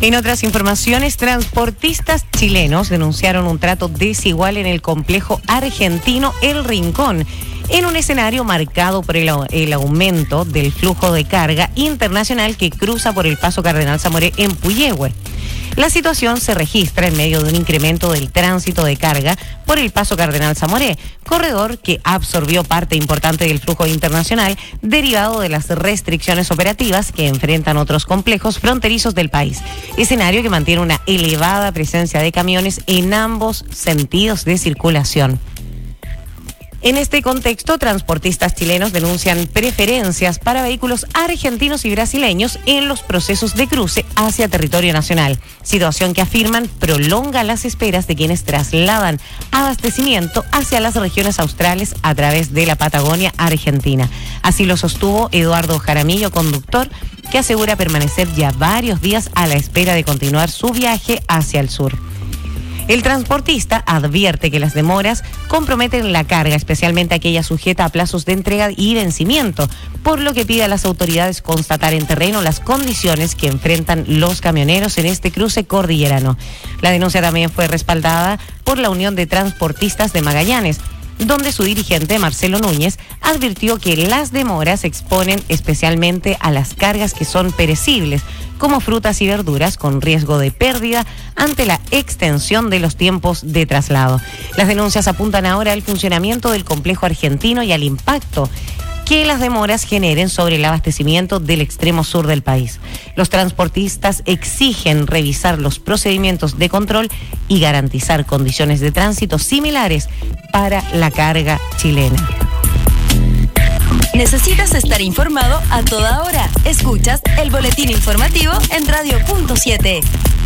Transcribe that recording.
En otras informaciones, transportistas chilenos denunciaron un trato desigual en el complejo argentino El Rincón, en un escenario marcado por el aumento del flujo de carga internacional que cruza por el paso Cardenal Zamoré en Puyehue. La situación se registra en medio de un incremento del tránsito de carga por el paso Cardenal Zamoré, corredor que absorbió parte importante del flujo internacional derivado de las restricciones operativas que enfrentan otros complejos fronterizos del país, escenario que mantiene una elevada presencia de camiones en ambos sentidos de circulación. En este contexto, transportistas chilenos denuncian preferencias para vehículos argentinos y brasileños en los procesos de cruce hacia territorio nacional, situación que afirman prolonga las esperas de quienes trasladan abastecimiento hacia las regiones australes a través de la Patagonia Argentina. Así lo sostuvo Eduardo Jaramillo, conductor, que asegura permanecer ya varios días a la espera de continuar su viaje hacia el sur. El transportista advierte que las demoras comprometen la carga, especialmente aquella sujeta a plazos de entrega y vencimiento, por lo que pide a las autoridades constatar en terreno las condiciones que enfrentan los camioneros en este cruce cordillerano. La denuncia también fue respaldada por la Unión de Transportistas de Magallanes, donde su dirigente, Marcelo Núñez, advirtió que las demoras se exponen especialmente a las cargas que son perecibles, como frutas y verduras, con riesgo de pérdida ante la extensión de los tiempos de traslado. Las denuncias apuntan ahora al funcionamiento del complejo argentino y al impacto que las demoras generen sobre el abastecimiento del extremo sur del país. Los transportistas exigen revisar los procedimientos de control y garantizar condiciones de tránsito similares para la carga chilena. ¿Necesitas estar informado a toda hora? Escuchas el boletín informativo en Radio.7.